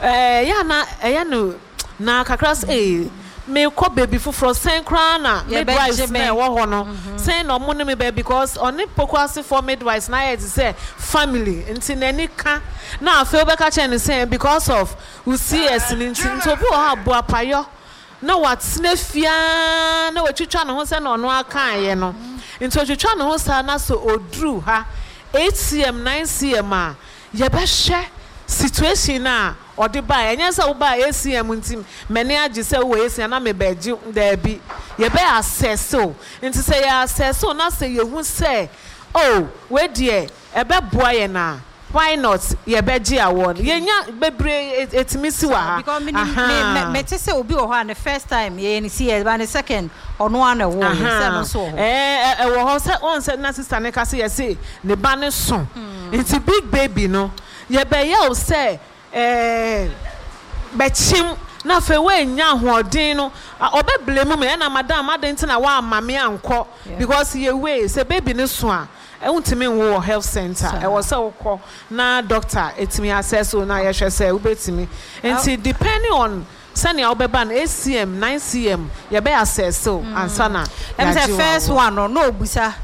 na kakras me ko baby for sen krana midwives na wo ho no sen no mo ne me baby because oni pokwase for midwives na yet say family nti nani ka na afi be ka chen say because of we see us nti to bi o ha bo apayo na what snefia na watwitwa ne ho se na ono aka ye no nti otwitwa ne ho sa na so odru ha 8cm 9cm a ye be hye situation na odi ba enye se wo ba ACM ntim meni agi se wo ACM na me ba gi da bi ye be assess so nti se ye assess so na se ye hu se oh we die e be boa ye na why not ye be gi award ye nya bebre etimi si wa ha because me te se obi wo ha the first time ye ni see ye ba the second ono ana wo se no so wo ho se on se na sister ne ka se ye se ne ba ne so nti big baby no ye be ye o se bechim na fe we nya hoodin no obeblem me na madam adenti na wa amame anko because ye we say baby ne so a untimi wo health center e was say ukọ na doctor etimi assess so na ye hwe say ubetimi enti depending on sani obeba na ACM 9cm ye be assess so answer na let me say first one no obusa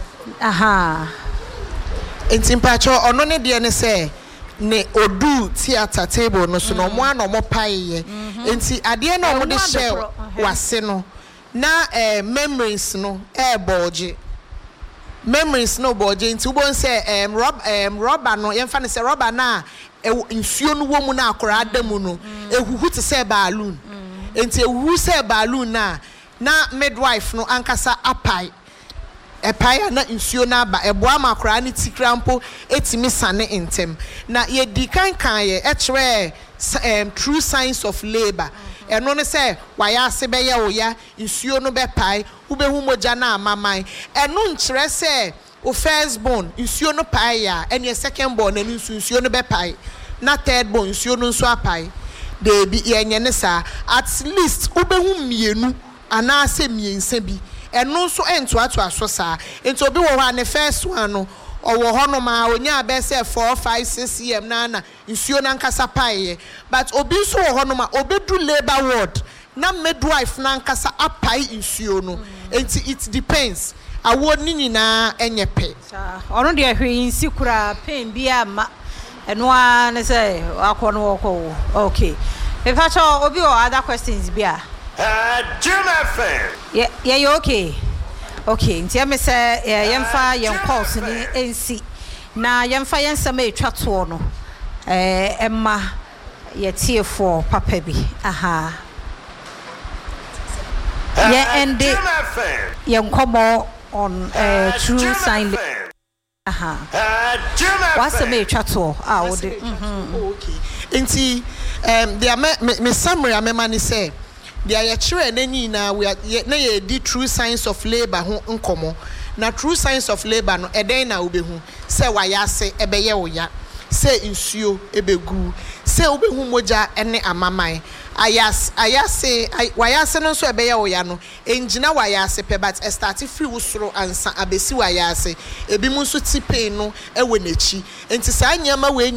enti mpacho ono ne de ne say ne odu theater table no so no mo ana mo paye enti ade na mo de share wase no na memories no boje memories no boje enti ubon say rubber no yemfa ne say rubber na nsuo no wo mu na akora adamu no ehuhu te say balloon enti ehuhu say balloon na midwife no ankasa apai epaya na nsuo na ba eboa makora ne tikrampo etimi sane entem na ye dikan kan ye ekere true signs of labor eno ne say waya ase be ye oya nsuo no be pai ubehu moja na amaman eno nkere say o first born nsuo no pai ya ene second born na nsuo no be pai na third born nsuo no nso apai de bi ye ne sa at least ubehu mienu ana ase miense bi eno so ento aso saa ento obi wo ha ne first one no owo ho no ma onya be say 4 5 6 na nsuo na nkasa pae but obi so wo ho no ma obedu labor ward na midwife na nkasa apai nsuo no enti it depends awo ni nyina enye pe ono de ahwe nsi kura pen bia ma eno a ne say akono woko okay if I show obi or other questions bia Jim FM. Yeah, you okay? Okay, nti me say yemfa yen calls ni NC. Na yemfa yen sama etwa to no. Emma ye tie for papa bi. Aha. Yeah, and Jim FM. Yen komo on true sign. Aha. Jim FM. What's the etwa to? Okay. Nti there me summary amemani say dia ye kire nani na we na ye di true signs of labor ho nkomo na true signs of labor no eden na obehu se wayase ebeye oya se nsuo ebegu se obehu moja ene amaman ayase wayase no so ebeye oya no engina wayase pe but start free wusoro ansa abesi wayase ebi mu so tipe no ewe nechi enti sa nyama we